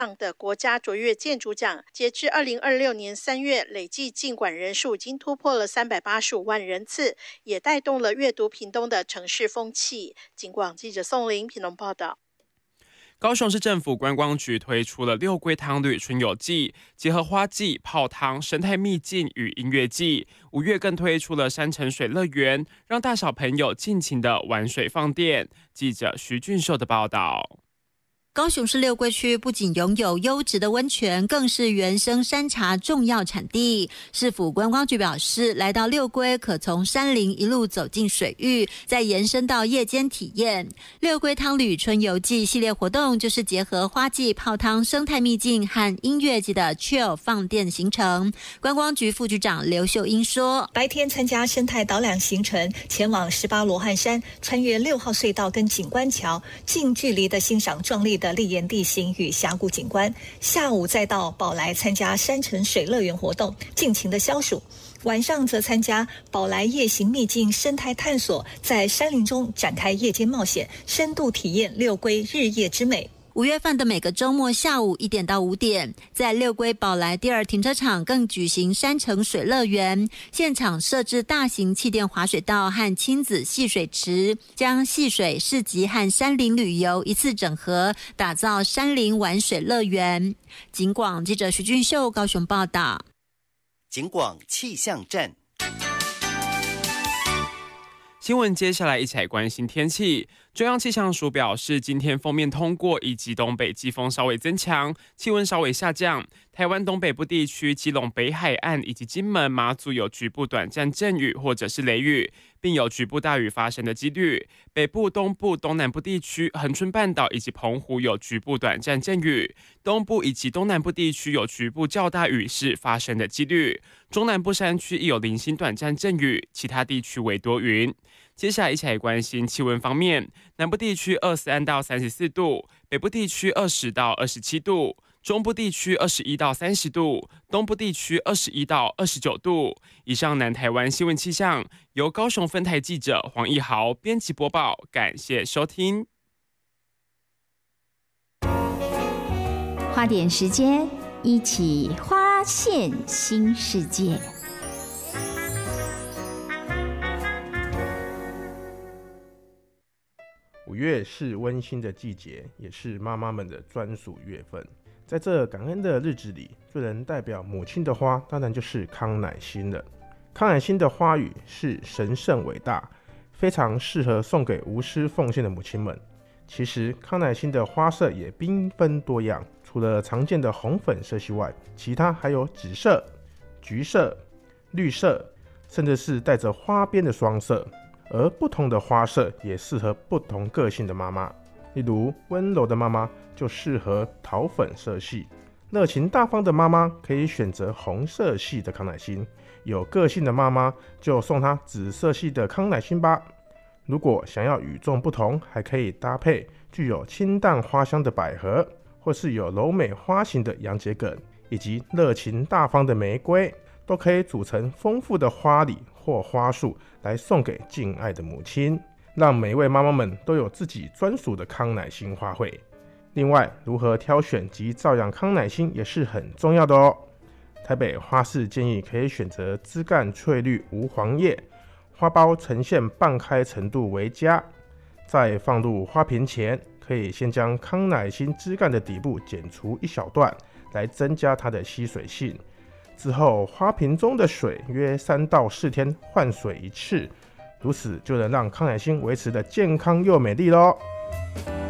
的国家卓越建筑奖，截至2026年3月，累计进馆人数已经突破了385万人次，也带动了阅读屏东的城市风气。警广记者宋玲屏东报道。 高雄市政府观光局推出了六龟汤旅春游季，结合花季、泡汤、生态秘境与音乐季。5月更推出了山城水乐园，让大小朋友尽情的玩水放电。记者徐俊秀的报道。 高雄市六龟区不仅拥有优质的温泉，更是原生山茶重要产地。市府观光局表示，来到六龟可从山林一路走进水域，再延伸到夜间体验。六龟汤旅春游季系列活动就是结合花季、泡汤、生态秘境和音乐季的 chill 放电行程。观光局副局长刘秀英说， 白天参加生态导览行程，前往18罗汉山，穿越6号隧道跟景观桥，近距离的欣赏壮丽的砾岩地形与峡谷景观，下午再到宝来参加山城水乐园活动，尽情的消暑。晚上则参加宝来夜行秘境生态探索，在山林中展开夜间冒险，深度体验六龟日夜之美。 5月份的每个周末下午1点到5点，在六龟宝来第2停车场更举行山城水乐园，现场设置大型气垫滑水道和亲子戏水池，将戏水、市集和山林旅游一次整合，打造山林玩水乐园。警广记者徐俊秀高雄报道。 警广气象站。 新闻接下来一起来关心天气。中央气象署表示，今天锋面通过以及东北季风稍微增强，气温稍微下降。台湾东北部地区、基隆北海岸以及金门、马祖有局部短暂阵雨或者是雷雨，并有局部大雨发生的几率。北部、东部、东南部地区、恒春半岛以及澎湖有局部短暂阵雨，东部以及东南部地区有局部较大雨势发生的几率。中南部山区亦有零星短暂阵雨，其他地区为多云。接下来一起来关心气温方面，南部地区23到34度，北部地区20到27度，中部地区21到30度，东部地区21到29度。以上南台湾新闻气象由高雄分台记者黄义豪编辑播报，感谢收听。 花点时间，一起发现新世界。 5月是温馨的季节，也是妈妈们的专属月份。在这感恩的日子里，最能代表母亲的花，当然就是康乃馨了。康乃馨的花语是神圣伟大，非常适合送给无私奉献的母亲们。其实康乃馨的花色也缤纷多样，除了常见的红粉色系外，其他还有紫色、橘色、绿色，甚至是带着花边的双色。而不同的花色也适合不同个性的妈妈，例如温柔的妈妈就适合桃粉色系，热情大方的妈妈可以选择红色系的康乃馨，有个性的妈妈就送她紫色系的康乃馨吧。如果想要与众不同，还可以搭配具有清淡花香的百合，或是有柔美花型的洋桔梗，以及热情大方的玫瑰，都可以组成丰富的花礼或花束来送给敬爱的母亲，让每一位妈妈们都有自己专属的康乃馨花卉。另外，如何挑选及照养康乃馨也是很重要的哦。台北花市建议可以选择枝干翠绿无黄叶，花苞呈现半开程度为佳。在放入花瓶前，可以先将康乃馨枝干的底部剪除一小段，来增加它的吸水性。之后，花瓶中的水约3到4天换水一次，如此就能让康乃馨维持的健康又美丽咯。